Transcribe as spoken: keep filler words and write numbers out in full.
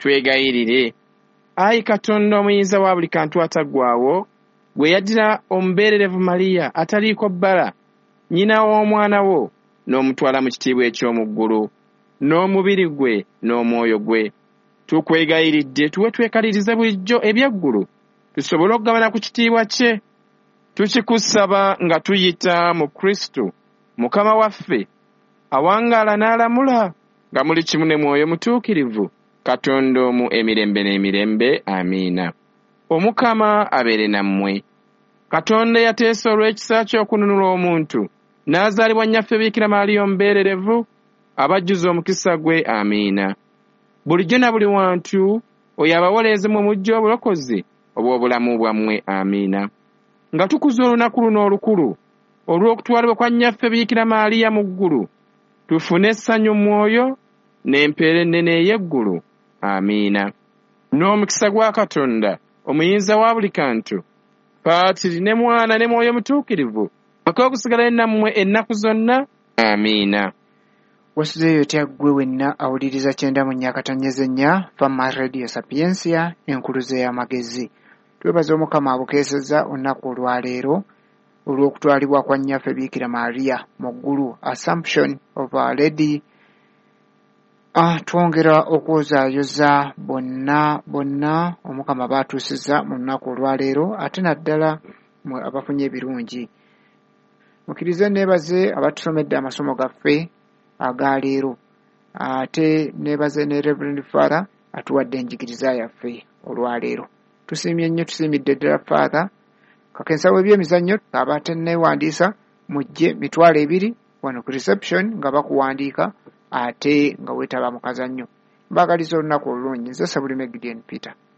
twegayirire. Ayi Katonda omuyinza wa buli kantu ataggwaawo, gwe yaddira omubeererevu Mariya ataliiko bbala, nnyina w'omwana wo, n'omutwala mu kitiibwa eky'omu ggulu, n'omubiri gwe n'omwoyo gwe. Tukwegayiridde tuwe twekalirize bulijjo ebyeggulu, tusobole okugabana ku kitiibwa kye. Tukikusaba nga tuyita mu Kristo, Mukama waffe, awangaala n'alamula, nga muli kimu ne Mwoyo Mutuukirivu, Katonda omu emirembe n'emirembe. Amiina. Omukama abeere nammwe. Katonda yateesa olw'ekisa ky'okununula omuntu, n'azaalibwa nnyaffe Biikira Maaliya omubeererevu, abajjuza omukisa gwe. Amiina. Bulijjo na buli wantu, oyo abawoleeze mu mujjo obulokozi obw'obulamu bwammwe. Amiina. Nga tukuza olunaku luno olukulu olw'okutwalibwa kwa nnyaffe Biikira Maaliya mu ggulu, tufune essanyu mwoyo n'empeera ennene ey'eggulu. Amiina. N'omukisa gwa Katonda omuyinza wa buli kantu, Paatiri ne Mwana ne Mwoyo Mutuukirivu, ak'okusigala nammwe ennaku zonna. Amiina. Wasuzeeyo tya ggwe wenna awuliriza kyenda mu nnyakatanyeze nnya Fama Radio Sapiensia enkuluze y'amagezi. Twebaza Omukama abukeesezza olunaku olwaleero olw'okutwalibwa kwa nnyaffe Biikira Maaliya mu ggulu, Assumption of Our Lady. Ah, twongera okwozaayoza bonna bonna Omukama baatuusizza mu lunaku olwaleero, ate naddala mwe abafunye ebirungi. Mukkirize neebaze abatusomedde amasomo gaffe agaleero, ate neebaze ne Reverend Father atuwadde enjigiriza yaffe olwaleero. Tusiimye nnyo, tusiimidde ddala Father. Kakensawo ebyemizannyo aba tenneewandiisa mujje mitwalo ebiri wano ku reception nga bakuwandiika ate nga weetaba mu kazannyo. Mbaagaliza olunaku olulungi. Nze Sabulime Gideon Peter.